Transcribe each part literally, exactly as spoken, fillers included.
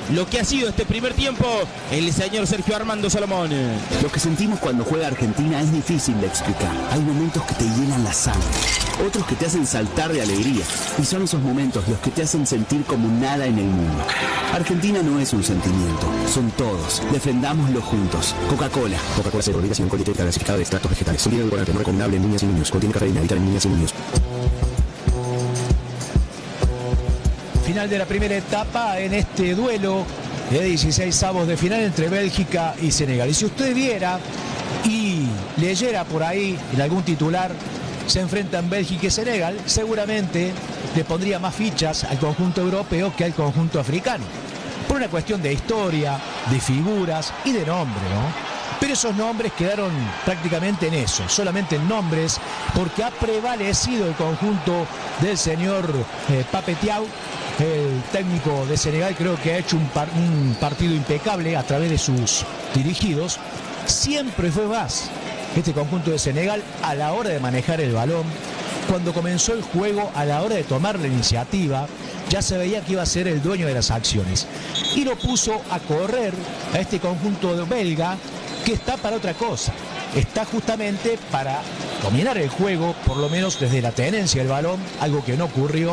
lo que ha sido este primer tiempo el señor Sergio Armando Salomón. Lo que sentimos cuando juega Argentina es difícil de explicar. Hay momentos que te hielan la sangre, otros que te hacen saltar de alegría, y son esos momentos los que te hacen sentir como nada en el mundo. Argentina no es un sentimiento, son todos. Defendámoslo juntos. Coca-Cola. Coca-Cola cero, obligación con dietética clasificada de extractos vegetales. Sonido edulcorante no recomendable en niñas y niños. Contiene cafeína, evitar en niñas y niños. Final de la primera etapa en este duelo de dieciséis avos de final entre Bélgica y Senegal. Y si usted viera y leyera por ahí en algún titular, se enfrentan Bélgica y Senegal, seguramente le pondría más fichas al conjunto europeo que al conjunto africano. Por una cuestión de historia, de figuras y de nombre, ¿no? Pero esos nombres quedaron prácticamente en eso, solamente en nombres, porque ha prevalecido el conjunto del señor eh, Pape Thiaw. El técnico de Senegal creo que ha hecho un, par, un partido impecable a través de sus dirigidos. Siempre fue más este conjunto de Senegal a la hora de manejar el balón. Cuando comenzó el juego, a la hora de tomar la iniciativa, ya se veía que iba a ser el dueño de las acciones. Y lo puso a correr a este conjunto de belga, que está para otra cosa. Está justamente para dominar el juego, por lo menos desde la tenencia del balón, algo que no ocurrió.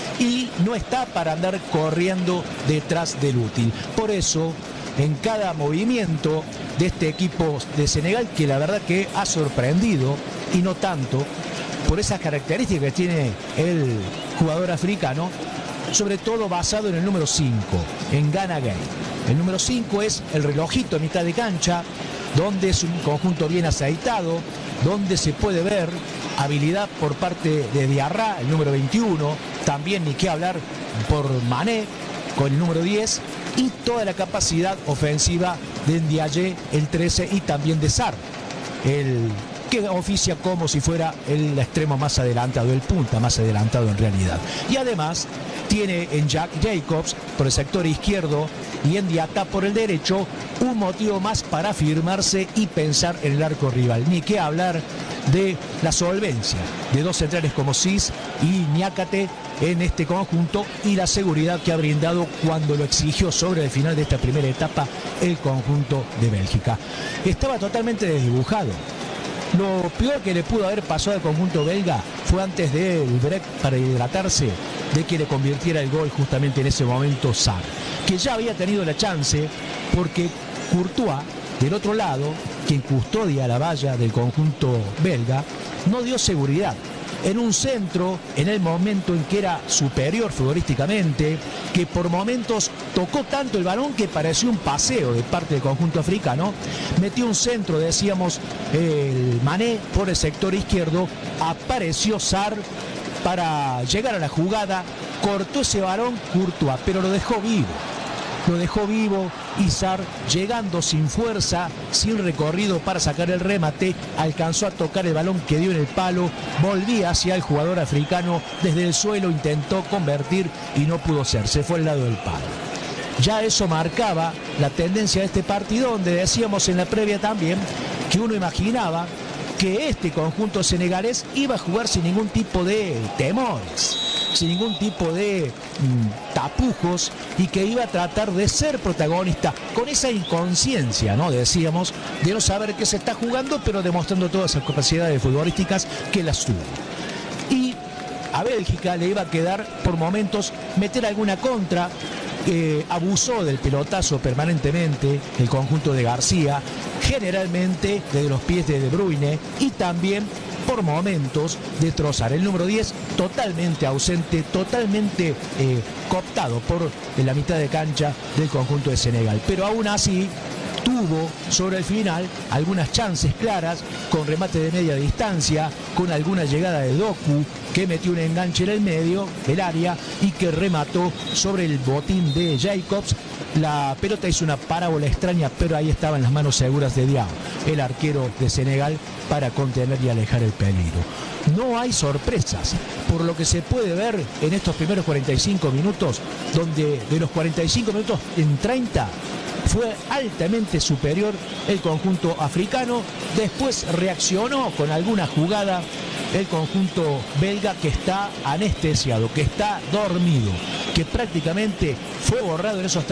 Y no está para andar corriendo detrás del útil. Por eso, en cada movimiento de este equipo de Senegal, que la verdad que ha sorprendido, y no tanto, por esas características que tiene el jugador africano, sobre todo basado en el número cinco, en Gana Gueye. El número cinco es el relojito a mitad de cancha, donde es un conjunto bien aceitado, donde se puede ver habilidad por parte de Diarra, el número veintiuno, también ni qué hablar por Mané con el número diez, y toda la capacidad ofensiva de Ndiaye, el trece, y también de Sarr, el que oficia como si fuera el extremo más adelantado, el punta más adelantado en realidad. Y además tiene en Jack Jacobs por el sector izquierdo y en Diatta por el derecho un motivo más para afirmarse y pensar en el arco rival. Ni qué hablar de la solvencia de dos centrales como Cis y Niakate en este conjunto, y la seguridad que ha brindado cuando lo exigió sobre el final de esta primera etapa el conjunto de Bélgica. Estaba totalmente desdibujado. Lo peor que le pudo haber pasado al conjunto belga fue antes del break para hidratarse, de que le convirtiera el gol justamente en ese momento Sarr, que ya había tenido la chance porque Courtois, del otro lado, quien custodia la valla del conjunto belga, no dio seguridad. En un centro, en el momento en que era superior futbolísticamente, que por momentos tocó tanto el balón que pareció un paseo de parte del conjunto africano, metió un centro, decíamos, el Mané por el sector izquierdo, apareció Sarr para llegar a la jugada, cortó ese balón Courtois, pero lo dejó vivo. Lo dejó vivo y Sarr, llegando sin fuerza, sin recorrido para sacar el remate, alcanzó a tocar el balón que dio en el palo, volvía hacia el jugador africano, desde el suelo intentó convertir y no pudo ser, se fue al lado del palo. Ya eso marcaba la tendencia de este partido, donde decíamos en la previa también que uno imaginaba que este conjunto senegalés iba a jugar sin ningún tipo de temores, sin ningún tipo de mmm, tapujos, y que iba a tratar de ser protagonista con esa inconsciencia, ¿no? Decíamos, de no saber qué se está jugando, pero demostrando todas esas capacidades futbolísticas que las tuvo. Y a Bélgica le iba a quedar por momentos meter alguna contra. Eh, abusó del pelotazo permanentemente el conjunto de García, generalmente desde los pies de De Bruyne, y también por momentos de Trossard, el número diez, totalmente ausente, totalmente eh, cooptado por la mitad de cancha del conjunto de Senegal. Pero aún así tuvo sobre el final algunas chances claras, con remate de media distancia, con alguna llegada de Doku, que metió un enganche en el medio del área y que remató sobre el botín de Jacobs. La pelota hizo una parábola extraña, pero ahí estaban las manos seguras de Diao, el arquero de Senegal, para contener y alejar el peligro. No hay sorpresas, por lo que se puede ver en estos primeros cuarenta y cinco minutos, donde de los cuarenta y cinco minutos en treinta fue altamente superior el conjunto africano. Después reaccionó con alguna jugada el conjunto belga, que está anestesiado, que está dormido, que prácticamente fue borrado en esos